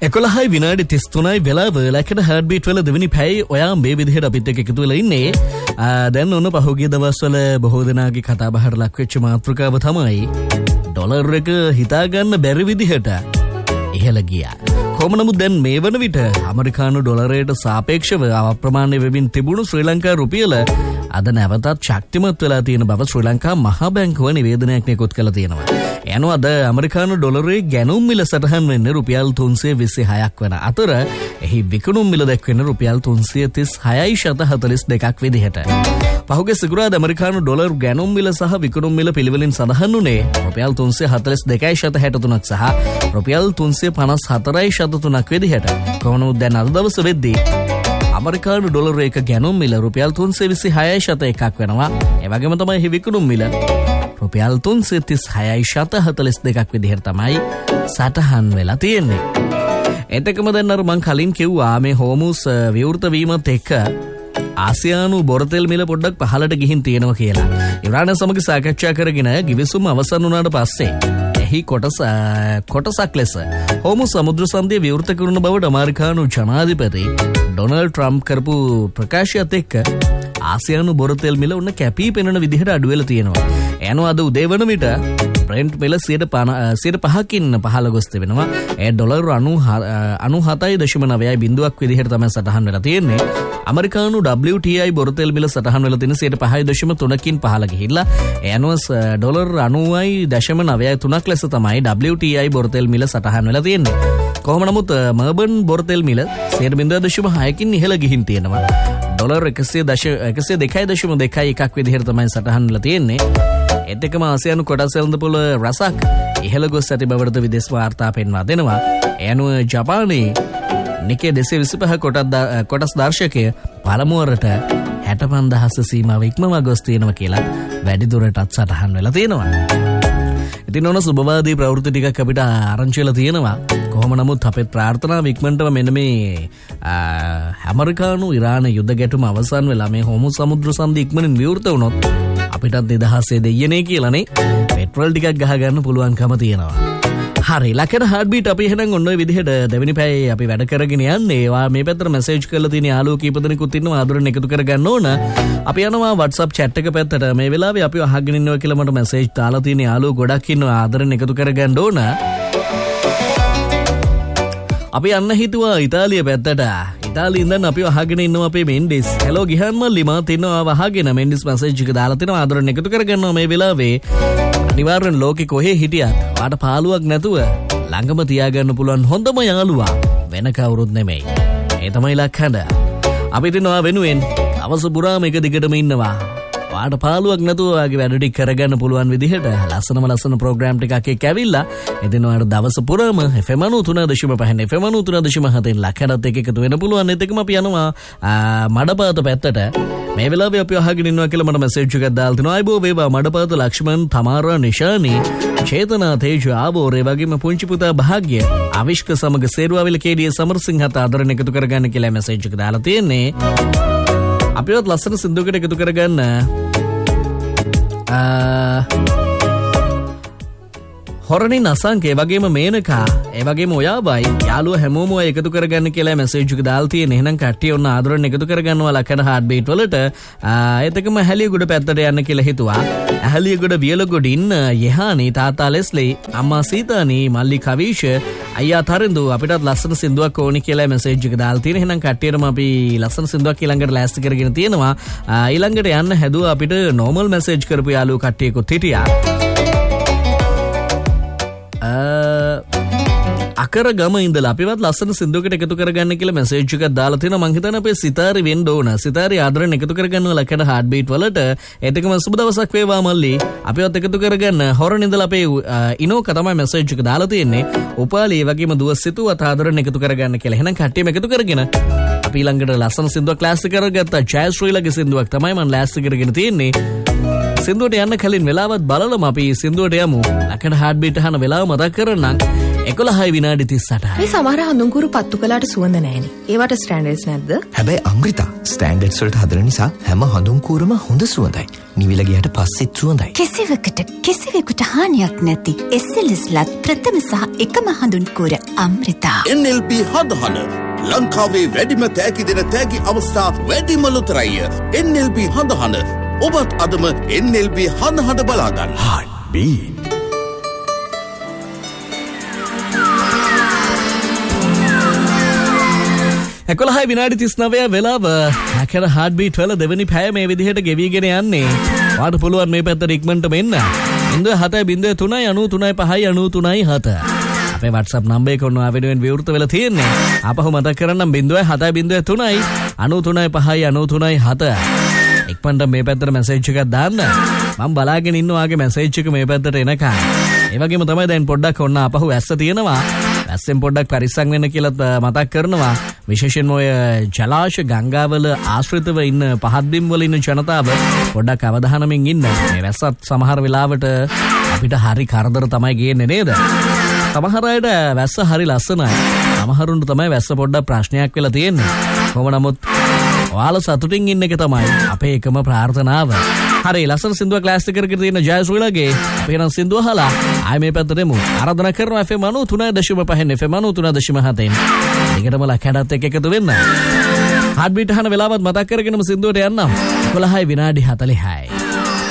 11 විනාඩි 33යි වෙලාව ලැකඩ heart beat වල දෙවෙනි පැය ඔයා මේ විදිහට අපිත් එක්ක එකතු වෙලා ඉන්නේ. දැන් ඔන්න පහුගිය දවස්වල බොහෝ දෙනාගේ කතා බහට ලක් වෙච්ච මාතෘකාව තමයි ඩොලර් එක හිතා ගන්න බැරි විදිහට ඉහළ ගියා. කොහොම නමුත් දැන් මේ වන විට ඇමරිකානු ඩොලරයට සාපේක්ෂව අප්‍රමාණ වෙමින් තිබුණු ශ්‍රී ලංකා රුපියල අද නැවතත් ශක්තිමත් වෙලා තියෙන බව ශ්‍රී ලංකා මහා බැංකුව නිවේදනයක් නිකුත් කළා තියෙනවා. එනවා අද ඇමරිකානු ඩොලරේ ගැනුම් මිල සටහන් වෙන්නේ රුපියල් 326ක් වෙන අතර එහි විකුණුම් මිල දැක්වෙන්නේ රුපියල් 336.42ක් විදිහට. පහුගිය සිකුරාදා ඇමරිකානු ඩොලර් ගැනුම් මිල සහ විකුණුම් මිල පිළිවෙලින් සඳහන් වුණේ රුපියල් 342.63ක් සහ රුපියල් 354.03ක් විදිහට. කොහොමද දැන් අද දවසේ වෙද්දී ඇමරිකානු ඩොලර් එක ගැනුම් මිල රුපියල් 326.01ක් වෙනවා. ඒ වගේම තමයි එහි විකුණුම් මිල රුපියල් 336.42ක් විදිහට තමයි සටහන් වෙලා තියෙන්නේ. එතකම දැන් අර මං කලින් කිව්වා මේ හෝමුස් විවෘත වීමත් එක්ක ආසියානු බොරතෙල් මිල පොඩ්ඩක් පහළට ගිහින් තියෙනවා කියලා. ඉරාන සමග සාකච්ඡා කරගෙන ගිවිසුම අවසන් වුණාට පස්සේ එහි කොටසක් ලෙස හෝමුස් සමුද්‍ර සන්ධිය විවෘත කරන බවට ඇමරිකානු ජනාධිපති ඩොනල්ඩ් ට්‍රම්ප් කරපු ප්‍රකාශයත් එක්ක ආසියානු බොරතෙල් මිල උන්න කැපී පෙනෙන විදිහට අඩු වෙලා තියෙනවා. එනවා අද උදේ වන විට බ්‍රෙන්ට් මිල 5%කින් පහළ ගොස් තිබෙනවා. ඒ ඩොලර් 97.9 බිඳුවක් විදිහට තමයි සටහන් වෙලා තියෙන්නේ. ඇමරිකානු WTI බොරතෙල් මිල සටහන් වෙලා තියෙන 5.3කින් පහළ ගිහිල්ලා ඒ අනුව ඩොලර් 90.93ක් ලෙස තමයි WTI බොරතෙල් මිල සටහන් වෙලා තියෙන්නේ. කොහොම නමුත් මර්බන් බොරතෙල් මිල 0.6කින් ඉහළ ගිහින් තියෙනවා. ඩොලර් 102.21ක් විදිහට තමයි සටහන් වෙලා තියෙන්නේ. ඒත් එක්කම ආසියානු කොටස් වෙළඳපොළ රසක් ඉහළ ගොස් ඇති බවට විදේශ වාර්තා පෙන්වා දෙනවා. ඒ අනුව ජපානයේ නිකේ 225 කොටස් දර්ශකය පළමුවරට 65,000 සීමාව ඉක්මවා ගොස් තියෙනවා කියලා වැඩිදුරටත් සටහන් වෙලා තියෙනවා. ඉතින් ඕන සුබවාදී ප්‍රවෘත්ති ටිකක් අපිට ආරංචි වෙලා තියෙනවා. කොහොම නමුත් අපේ ප්‍රාර්ථනාව ඉක්මනටම මෙන්න මේ ඇමරිකානු ඉරාන යුද්ධ ගැටුම අවසන් වෙලා මේ හෝමුස් සමුද්‍ර සන්ධිය ඉක්මනින් විවෘත වුණොත් අපිටත් 2000 දෙයියනේ කියලානේ පෙට්‍රල් ටිකක් ගහ ගන්න පුළුවන්කම තියෙනවා. හරි ලකන හાર્ට් බීට් අපි එහෙනම් ඔන්න ඔය විදිහට දෙවෙනි පැයේ අපි වැඩ කරගෙන යන්නේ. ඒවා මේ පැත්තට මැසේජ් කරලා තියෙන යාළුවෝ කීප දෙනෙකුත් ඉන්නවා ආදරෙන් එකතු කරගන්න ඕන. අපි යනවා WhatsApp chat එක පැත්තට. මේ වෙලාවේ අපි අහගෙන ඉන්නවා කියලා මට මැසේජ් දාලා තියෙන යාළුවෝ ගොඩක් ඉන්නවා ආදරෙන් එකතු කරගන්න ඕන. අපි යන්න හිතුවා ඉතාලිය පැත්තට. ඉතාලියෙන් දැන් අපි අහගෙන ඉන්නවා අපේ මෙන්ඩිස්. හෙලෝ ගිහන් මල්ලි මාත් ඉන්නවා අහගෙන මෙන්ඩිස් මැසේජ් එක දාලා තිනවා ආදරෙන් එකතු කරගන්නවා මේ වෙලාවේ. අනිවාර්යෙන් ලෝකෙ කොහේ හිටියත් වාට පාළුවක් නැතුව ළඟම තියාගන්න පුළුවන් හොඳම යාළුවා වෙන කවුරුත් නෙමෙයි. ඒ තමයි ලක්හඬ. අපි ඉතින්වා වෙනුවෙන් අවස පුරාම එක දිගටම ඉන්නවා. වාට පාළුවක් නැතුව වාගේ වැඩ ටික කරගන්න පුළුවන් විදිහට ලස්සන ප්‍රෝග්‍රෑම් ටිකක් එක්ක ඇවිල්ලා ඉතින් ඔයාලට දවස පුරාම FM 93.5 FM 93.7 ලක්හඬත් එක්ක එකතු වෙන්න පුළුවන්. ඒත් එක්කම අපි යනවා මඩපාත පැත්තට. මේ වෙලාවේ අපි අහගෙන ඉන්නවා කියලා මට මැසේජ් එකක් දාලා තිනවා. අයබෝ වේවා මඩපාත ලක්ෂ්මන් තමාරා නිශානි චේතනා තේජ ආබෝර් ඒ වගේම පුංචි පුතා භාග්‍ය අවිෂ්ක සමග සේරුවාවිල කේඩියේ සමරසිංහත් ආදරණ එකතු කරගන්න කියලා මැසේජ් එක දාලා තියෙන්නේ. අපිවත් ලස්සන සින්දුවකට එකතු කරගන්න හොරණින් අසංක ඒ වගේම මේනකා ඒ වගේම ඔයාවයි යාළුවෝ හැමෝම ඔය එකතු කරගන්න කියලා මැසේජ් එක දාලා තියෙන. එහෙනම් කට්ටිය ඔන්න ආදරෙන් එකතු කරගන්නවා ලකන හાર્ට් බීට් වලට. ඒතකම ඇහැලියගොඩ පැත්තට යන්න කියලා හිතුවා. ඇහැලියගොඩ වියලගොඩින් යහානි තාත්තා ලෙස්ලි අම්මා සීතානි මල්ලි කවිෂ අයියා තරින්දු අපිටත් ලස්සන සින්දුවක් ඕනි කියලා මැසේජ් එක දාලා තියෙන. එහෙනම් කට්ටියටම අපි ලස්සන සින්දුවක් ඊළඟට ලෑස්ති කරගෙන තියෙනවා. ඊළඟට යන්න හැදුවා අපිට නෝමල් මැසේජ් කරපු යාළුවෝ කට්ටියකුත් හිටියා. අකර ගම ඉඳලා අපිවත් ලස්සන සින්දුවකට එකතු කරගන්න කියලා මැසේජ් එකක් දාලා තිනවා. මං හිතන්නේ අපේ සිතාරි වෙන්න ඕන. සිතාරි ආදරෙන් එකතු කරගන්නවා ලකන හાર્ට් බීට් වලට. ඒකම සුබ දවසක් වේවා මල්ලි. අපිවත් එකතු කරගන්න හොරණ ඉඳලා අපේ ඉනෝක තමයි මැසේජ් එක දාලා තියෙන්නේ. උපාලි ඒ වගේම දුව සිතුවත් ආදරෙන් එකතු කරගන්න කියලා. එහෙනම් කට්ටියම එකතු කරගෙන අපි ළඟට ලස්සන සින්දුවක් ක්ලාසික කරගත්තා. ජයශ්‍රීලගේ සින්දුවක් තමයි මම ක්ලාසික කරගෙන තියෙන්නේ. සින්දුවට යන්න කලින් වෙලාවත් බලලම අපි සින්දුවට යමු. ලකන හાર્ට් බීට් අහන වෙලාව මතක් කරන්නම්. 11 විනාඩි 38යි. මේ සමහර හඳුන්කුරු පත්තු කළාට සුවඳ නැහැනේ. ඒවට ස්ටෑන්ඩඩ්ස් නැද්ද? හැබැයි අමෘතා ස්ටෑන්ඩඩ්ස් වලට හදන නිසා හැම හඳුන්කුරම හොඳ සුවඳයි. නිවිල ගියට පස්සෙත් සුවඳයි. කිසිවෙකුට හානියක් නැති SLSලත් ප්‍රථම සහ එකම හඳුන්කුර අමෘතා. NLP හඳහන ලංකාවේ වැඩිම තෑගි දෙන තෑගි අවස්ථා වැඩිම ලොතරැය. NLP හඳහන ඔබත් අදම NLP හඳහන බලාගන්න. Heart beat. එකොළහයි විනාඩි 39 වෙලාව හැකර හાર્ට්බීට් වල දෙවෙනි පැය මේ විදිහට ගෙවිගෙන යන්නේ. වාට පුළුවන් මේ පැත්තට ඉක්මනට මෙන්න. 0703935993 අපේ WhatsApp නම්බර් එක ඔන්න ආවෙනුවෙන් විවෘත වෙලා තියෙන්නේ. ආපහු මතක් කරන්නම් 0703935993 ඉක්මනට මේ පැත්තට මැසේජ් එකක් දාන්න. මම බලාගෙන ඉන්නවා ආගේ මැසේජ් එක මේ පැත්තට එනකන්. ඒ වගේම තමයි දැන් පොඩ්ඩක් ඔන්න ආපහු ඇස්ස තියෙනවා. ඇස්සෙන් පොඩ්ඩක් පරිස්සම් වෙන්න කියලා මතක් කරනවා. විශේෂයෙන්ම ඔය ජලාශ ගංගාවල ආශ්‍රිතව ඉන්න පහත් බිම් වල ඉන්න ජනතාව පොඩ්ඩක් අවධානමින් ඉන්න. මේ වැස්සත් සමහර වෙලාවට අපිට හරි කරදර තමයි ගේන්නේ නේද? සමහර අයට වැස්ස හරි ලස්සනයි. සමහරුන්ට තමයි වැස්ස පොඩ්ඩක් ප්‍රශ්නයක් වෙලා තියෙන්නේ. කොහොම නමුත් ඔයාලා සතුටින් ඉන්න එක තමයි අපේ එකම ප්‍රාර්ථනාව. හරි ලස්සන සින්දුවක් ක්ලාස් එකකට තියෙන ජයසුලගේ අපි නම් සින්දුව අහලා ආයි මේ පැත්තට එමු. ආරාධනා කරනවා FM 93.5 FM 93.7 ඊකටම ලකඩත් එක්ක එකතු වෙන්න. හાર્ට්බීට් අහන වෙලාවත් මතක් කරගෙනම සින්දුවට යන්නම්. 11 විනාඩි 40යි.